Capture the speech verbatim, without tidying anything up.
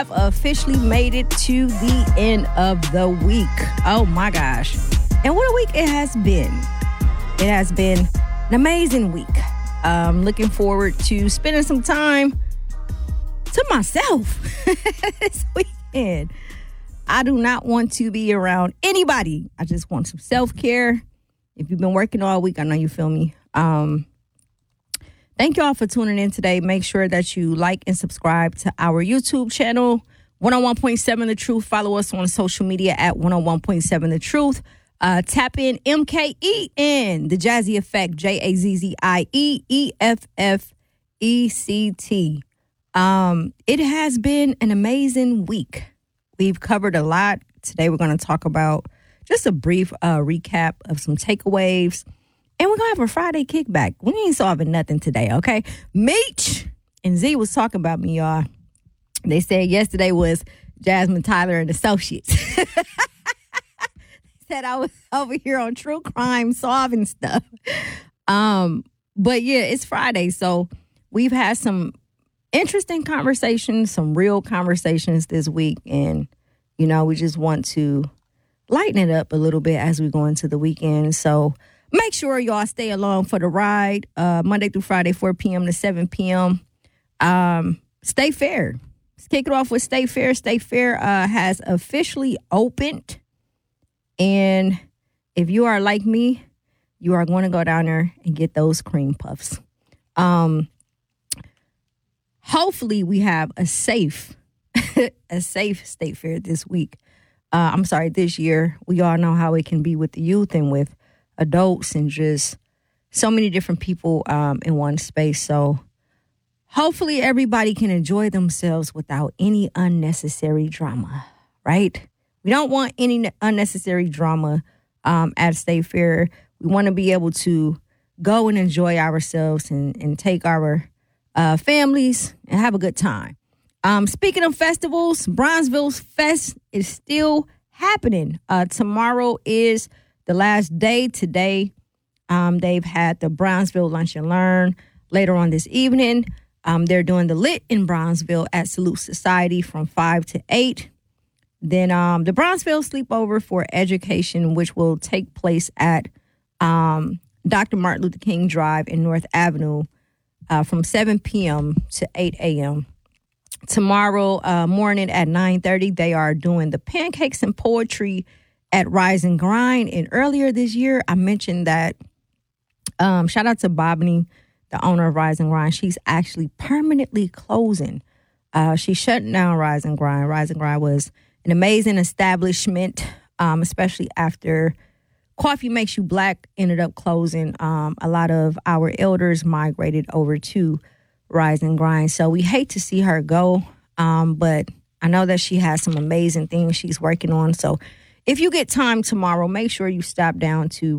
have officially made it to the end of the week. Oh my gosh. And what a week it has been. It has been an amazing week. I'm looking forward to spending some time to myself this weekend. I do not want to be around anybody. I just want some self-care. If you've been working all week, I know you feel me. Um, thank you all for tuning in today. Make sure that you like and subscribe to our YouTube channel, one oh one point seven The Truth. Follow us on social media at one oh one point seven The Truth. Uh, tap in M K E N, The Jazzy Effect, J A Z Z I E E F F E C T. Um, it has been an amazing week. We've covered a lot. Today we're going to talk about just a brief uh, recap of some takeaways. And we're going to have a Friday kickback. We ain't solving nothing today, okay? Meech and Z was talking about me, y'all. They said yesterday was Jasmine Tyler and Associates. Said I was over here on true crime solving stuff. Um, but yeah, it's Friday. So we've had some interesting conversations, some real conversations this week. And, you know, we just want to lighten it up a little bit as we go into the weekend. So make sure y'all stay along for the ride, uh, Monday through Friday, four p.m. to seven p.m. Um, stay fair. Let's kick it off with Stay Fair. Stay Fair uh, has officially opened. And if you are like me, you are going to go down there and get those cream puffs. Um, hopefully we have a safe, a safe State Fair this week. Uh, I'm sorry, this year. We all know how it can be with the youth and with adults and just so many different people um, in one space. So hopefully everybody can enjoy themselves without any unnecessary drama, right? We don't want any unnecessary drama um, at State Fair. We want to be able to go and enjoy ourselves and, and take our uh, families and have a good time. Um, speaking of festivals, Bronzeville's Fest is still happening. Uh, tomorrow is the last day. Today, um, they've had the Bronzeville Lunch and Learn. Later on this evening, um, they're doing the Lit in Bronzeville at Salute Society from five to eight. Then um, the Bronzeville Sleepover for Education, which will take place at um, Doctor Martin Luther King Drive in North Avenue uh, from seven p.m. to eight a.m. Tomorrow uh, morning at nine thirty, they are doing the Pancakes and Poetry at Rise and Grind. And earlier this year, I mentioned that, um, shout out to Bobney, the owner of Rise and Grind. She's actually permanently closing. Uh, she's shutting down Rise and Grind. Rise and Grind was an amazing establishment, um, especially after Coffee Makes You Black ended up closing. Um, a lot of our elders migrated over to Rise and Grind. So we hate to see her go, um, but I know that she has some amazing things she's working on. So if you get time tomorrow, make sure you stop down to